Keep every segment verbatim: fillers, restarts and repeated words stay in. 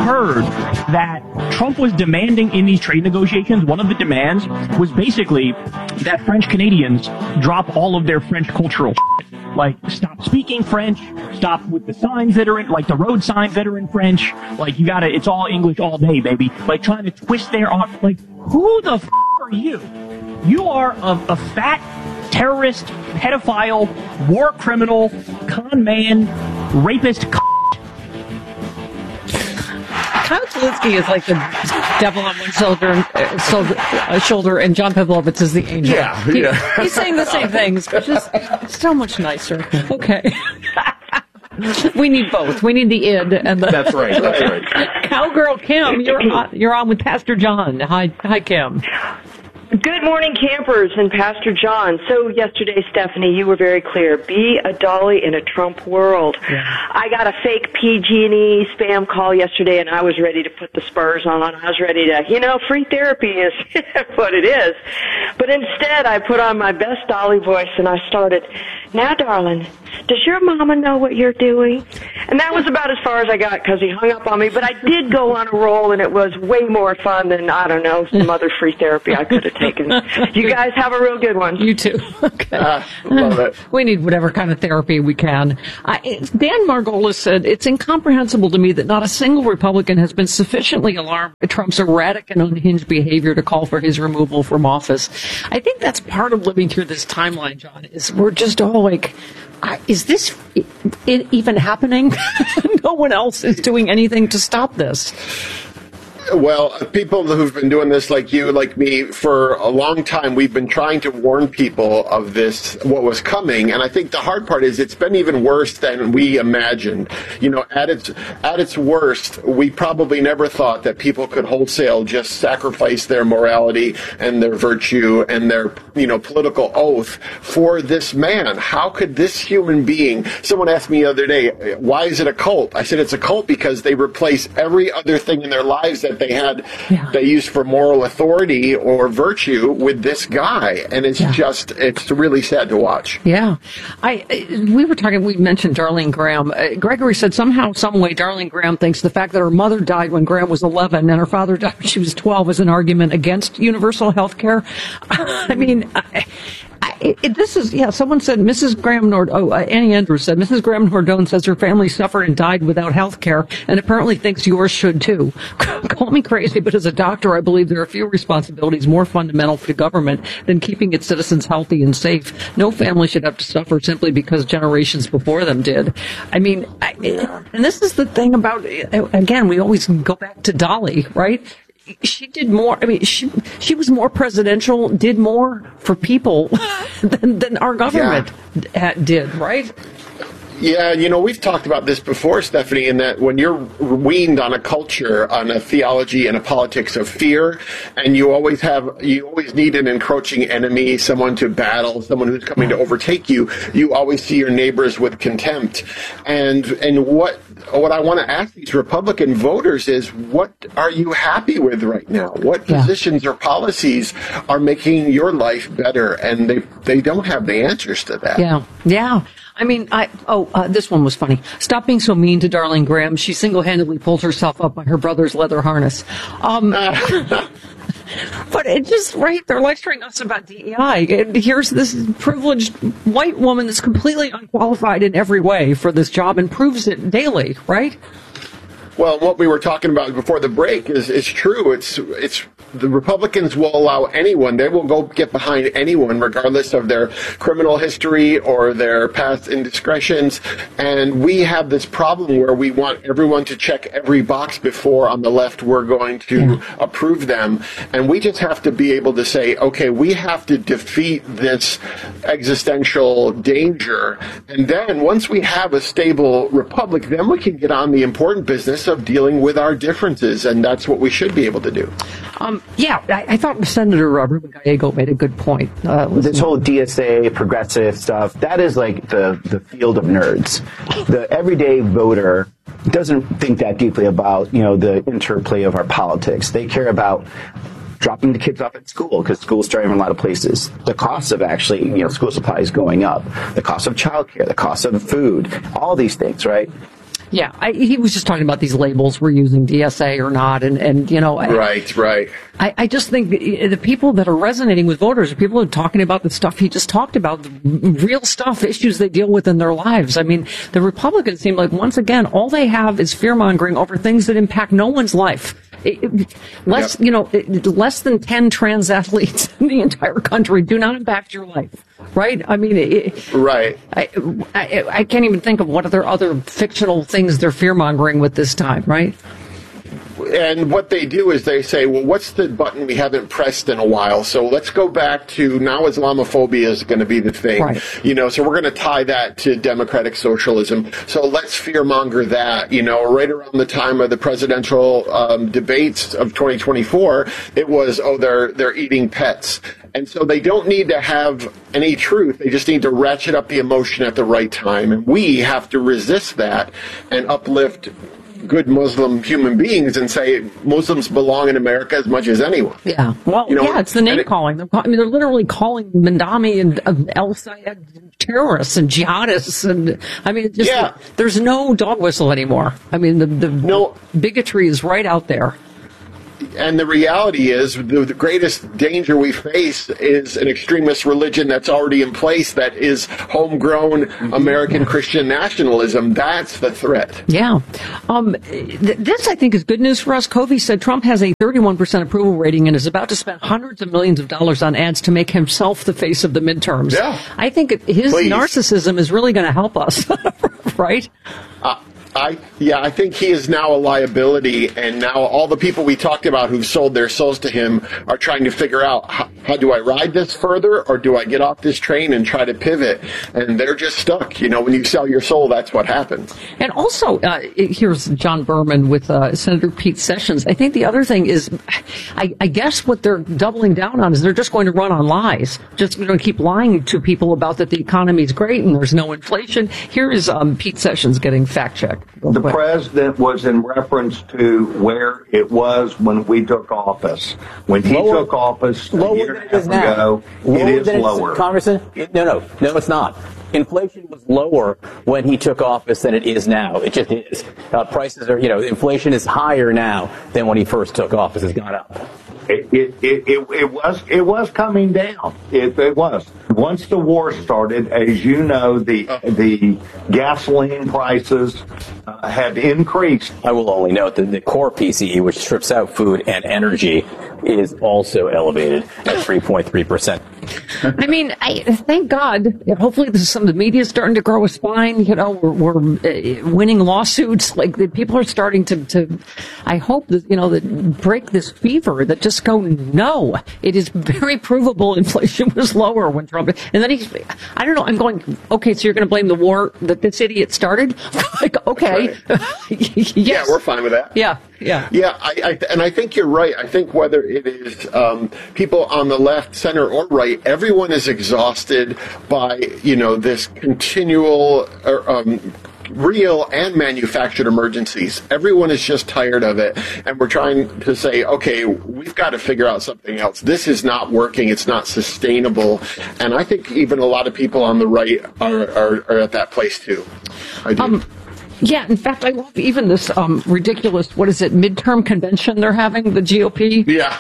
heard that Trump was demanding in these trade negotiations, one of the demands was basically that French Canadians drop all of their French cultural shit. Like, stop speaking French, stop with the signs that are in, like the road signs that are in French. Like, you gotta, it's all English all day, baby. Like, trying to twist their arm. Like, who the f*** are you? You are a, a fat terrorist, pedophile, war criminal, con man, rapist. C- Kyle Kalinske is like the devil on one shoulder, uh, shoulder, uh, shoulder, and John Pavlovitz is the angel. Yeah, he, yeah. He's saying the same things, but just so much nicer. Okay. We need both. We need the id and the. That's right. That's right. Cowgirl Kim, you're on, you're on with Pastor John. Hi, hi, Kim. Good morning, campers and Pastor John. So yesterday, Stephanie, you were very clear. Be a Dolly in a Trump world. Yeah. I got a fake P G and E spam call yesterday, and I was ready to put the spurs on. I was ready to, you know, free therapy is what it is. But instead, I put on my best Dolly voice, and I started, now, darling, does your mama know what you're doing? And that was about as far as I got because he hung up on me. But I did go on a roll, and it was way more fun than, I don't know, some other free therapy I could have taken. You guys have a real good one. You too. Okay. Uh, love it. We need whatever kind of therapy we can. Uh, Dan Margolis said, it's incomprehensible to me that not a single Republican has been sufficiently alarmed by Trump's erratic and unhinged behavior to call for his removal from office. I think that's part of living through this timeline, John, is we're just all like, uh, is this it even happening? No one else is doing anything to stop this. Well, people who've been doing this, like you, like me, for a long time, we've been trying to warn people of this, what was coming. And I think the hard part is it's been even worse than we imagined. You know, at its at its worst, we probably never thought that people could wholesale just sacrifice their morality and their virtue and their, you know, political oath for this man. How could this human being? Someone asked me the other day, why is it a cult? I said it's a cult because they replace every other thing in their lives that they had, yeah. they used for moral authority or virtue with this guy. And it's yeah. just, it's really sad to watch. Yeah. I, we were talking, we mentioned Darlene Graham. Uh, Gregory said somehow, some way, Darlene Graham thinks the fact that her mother died when Graham was eleven and her father died when she was twelve is an argument against universal health care. I mean, I, I, it, this is, yeah, someone said, Missus Graham Nord, oh, uh, Annie Andrews said, Missus Graham Nordone says her family suffered and died without health care and apparently thinks yours should too. Call me crazy, but as a doctor, I believe there are few responsibilities more fundamental to government than keeping its citizens healthy and safe. No family should have to suffer simply because generations before them did. I mean, I, and this is the thing about, again, we always go back to Dolly, right? She did more, I mean, she she was more presidential, did more for people than, than our government yeah. did, right? Yeah, you know, we've talked about this before, Stephanie, in that when you're weaned on a culture, on a theology and a politics of fear, and you always have, you always need an encroaching enemy, someone to battle, someone who's coming to overtake you, you always see your neighbors with contempt. And and what what I want to ask these Republican voters is, what are you happy with right now? What yeah. positions or policies are making your life better? And they they don't have the answers to that. Yeah, yeah. I mean, I oh, uh, this one was funny. Stop being so mean to Darlene Graham. She single-handedly pulled herself up by her brother's leather harness. Um, but it just, right, they're lecturing us about D E I. And here's this privileged white woman that's completely unqualified in every way for this job and proves it daily, right? Well, what we were talking about before the break is, is true. It's it's the Republicans will allow anyone, they will go get behind anyone, regardless of their criminal history or their past indiscretions. And we have this problem where we want everyone to check every box before on the left we're going to yeah. approve them. And we just have to be able to say, okay, we have to defeat this existential danger. And then once we have a stable republic, then we can get on the important business of dealing with our differences. And that's what we should be able to do. Um, yeah, I, I thought Senator uh, Ruben Gallego made a good point. Uh, this whole D S A, progressive stuff, that is like the, the field of nerds. The everyday voter doesn't think that deeply about, you know, the interplay of our politics. They care about dropping the kids off at school because school's starting in a lot of places. The cost of actually, you know, school supplies going up. The cost of childcare, the cost of food, all these things, right? Yeah, I, he was just talking about these labels we're using, D S A or not, and, and you know. I, right, right. I, I just think the, the people that are resonating with voters are people who are talking about the stuff he just talked about, the real stuff, issues they deal with in their lives. I mean, the Republicans seem like, once again, all they have is fear-mongering over things that impact no one's life. It, it, less, yep. you know, it, less than ten trans athletes in the entire country do not impact your life, right? I mean, it, right. I, I, I can't even think of what other other fictional things they're fear-mongering with this time, right? And what they do is they say, well, what's the button we haven't pressed in a while? So let's go back to now Islamophobia is going to be the thing. Right. You know, so we're going to tie that to democratic socialism. So let's fearmonger that. You know, right around the time of the presidential um, debates of twenty twenty-four, it was, oh, they're they're eating pets. And so they don't need to have any truth. They just need to ratchet up the emotion at the right time. And we have to resist that and uplift good Muslim human beings and say Muslims belong in America as much as anyone. Yeah. Well, you know, yeah, it's the name it, calling. They're, I mean, they're literally calling Mandami and uh, El Sayed terrorists and jihadists. And I mean, just, yeah. there's no dog whistle anymore. I mean, the, the no. bigotry is right out there. And the reality is the, the greatest danger we face is an extremist religion that's already in place that is homegrown American Christian nationalism. That's the threat. Yeah. Um, th- this, I think, is good news for us. Covey said Trump has a thirty-one percent approval rating and is about to spend hundreds of millions of dollars on ads to make himself the face of the midterms. Yeah. I think it, his Please. narcissism is really going to help us, right? Uh, I yeah, I think he is now a liability, and now all the people we talked about who've sold their souls to him are trying to figure out how, how do I ride this further, or do I get off this train and try to pivot? And they're just stuck. You know, when you sell your soul, that's what happens. And also, uh, here's John Berman with uh, Senator Pete Sessions. I think the other thing is, I, I guess what they're doubling down on is they're just going to run on lies, just going to keep lying to people about that the economy is great and there's no inflation. Here is um, Pete Sessions getting fact checked. The president was in reference to where it was when we took office. When he lower, took office a year and a half now. ago, lower it is lower. Congressman, no, no, no, it's not. Inflation was lower when he took office than it is now. It just is. Uh, prices are, you know, inflation is higher now than when he first took office. It's gone up. It, it, it, it, it was it was coming down. It, it was. Once the war started, as you know, the the gasoline prices uh, had increased. I will only note that the core P C E, which strips out food and energy, is also elevated at three point three percent. I mean, I, thank God. Hopefully, this is some of the media is starting to grow a spine. You know, we're, we're uh, winning lawsuits. Like the people are starting to, to. I hope that you know that break this fever. That just go no. It is very provable. Inflation was lower when Trump. And then he's. I don't know. I'm going. Okay, so you're going to blame the war that this idiot started? Like, okay, right. Yes. Yeah, we're fine with that. Yeah, yeah, yeah. I, I, and I think you're right. I think whether it is um, people on the left, center, or right, everyone is exhausted by you know this continual uh, um, real and manufactured emergencies. Everyone is just tired of it, and we're trying to say, okay, we've got to figure out something else. This is not working. It's not sustainable. And I think even a lot of people on the right are are, are at that place too. I do. Um, Yeah, in fact, I love even this um, ridiculous, what is it, midterm convention they're having, the G O P? Yeah.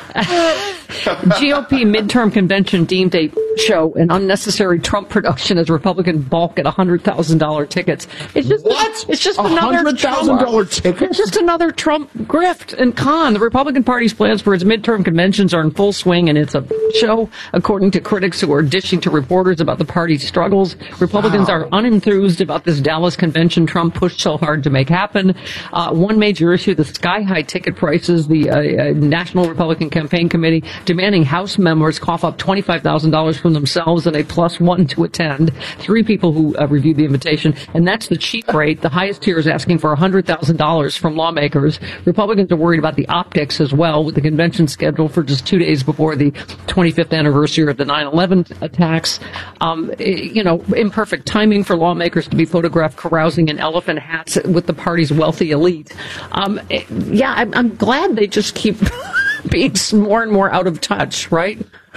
G O P midterm convention deemed a show an unnecessary Trump production as Republican balk at one hundred thousand dollars tickets. It's just, what? It's just another one hundred thousand dollars ticket? It's just another Trump grift and con. The Republican Party's plans for its midterm conventions are in full swing, and it's a show, according to critics who are dishing to reporters about the party's struggles. Republicans wow. are unenthused about this Dallas convention Trump pushed so hard to make happen. Uh, one major issue, the sky-high ticket prices. The uh, uh, National Republican Campaign Committee demanding House members cough up twenty-five thousand dollars from themselves and a plus one to attend. Three people who uh, reviewed the invitation, and that's the cheap rate. The highest tier is asking for one hundred thousand dollars from lawmakers. Republicans are worried about the optics as well, with the convention scheduled for just two days before the twenty-fifth anniversary of the nine eleven attacks. Um, you know, imperfect timing for lawmakers to be photographed carousing in elephant hats with the party's wealthy elite. Um, yeah, I'm, I'm glad they just keep being more and more out of touch, right?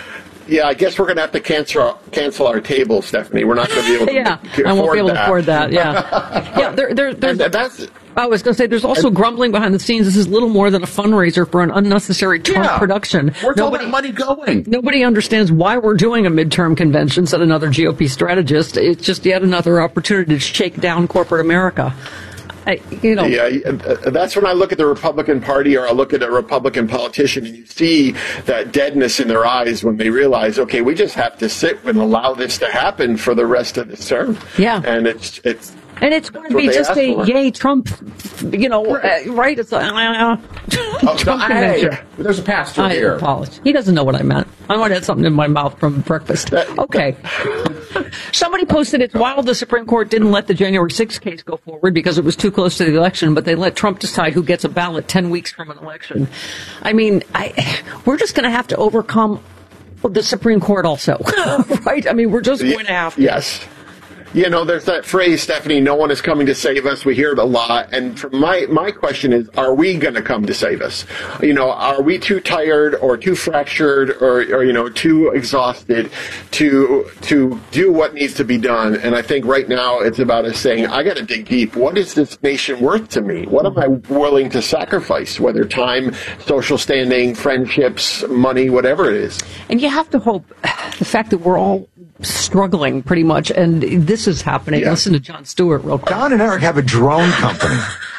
Yeah, I guess we're going to have to cancel cancel our table, Stephanie. We're not going to be able to yeah, afford I won't be able that. to afford that. Yeah, yeah. There, there, there's. And that's. I was going to say, there's also and, grumbling behind the scenes. This is little more than a fundraiser for an unnecessary Trump yeah, production. Where's all that money going? Nobody understands why we're doing a midterm convention, said another G O P strategist. It's just yet another opportunity to shake down corporate America. I, you know. Yeah, that's when I look at the Republican Party or I look at a Republican politician and you see that deadness in their eyes when they realize, okay, we just have to sit and allow this to happen for the rest of the term. Yeah. And it's it's. And it's going to be just a for. yay Trump, you know, right? Uh, right? It's like, uh, oh, Trump no, hey, there's a pastor I here. Apologize. He doesn't know what I meant. I might have something in my mouth from breakfast. Okay. Somebody posted it's wild the Supreme Court didn't let the January sixth case go forward because it was too close to the election, but they let Trump decide who gets a ballot ten weeks from an election. I mean, I, we're just going to have to overcome the Supreme Court also, right? I mean, we're just going to have to. Yes. You know, there's that phrase, Stephanie, no one is coming to save us. We hear it a lot. And for my, my question is, are we going to come to save us? You know, are we too tired or too fractured or, or, you know, too exhausted to, to do what needs to be done? And I think right now it's about us saying, I got to dig deep. What is this nation worth to me? What am I willing to sacrifice? Whether time, social standing, friendships, money, whatever it is. And you have to hope the fact that we're all struggling pretty much, and this is happening. Yeah. Listen to Jon Stewart real quick. Don and Eric have a drone company.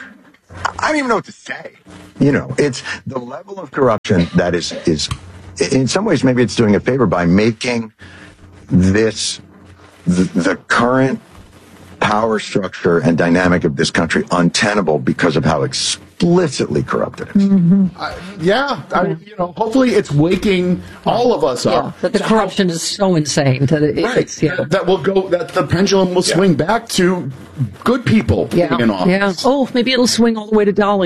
I don't even know what to say. You know, it's the level of corruption that is, is in some ways, maybe it's doing a favor by making this, the, the current power structure and dynamic of this country untenable because of how explicitly corrupt it is. Mm-hmm. Uh, yeah, I, you know, hopefully it's waking all of us up. Yeah, that the corruption is so insane that it, right. it's, yeah. that will go. That the pendulum will swing yeah. back to good people yeah. in office. Yeah. Oh, maybe it'll swing all the way to Dolly.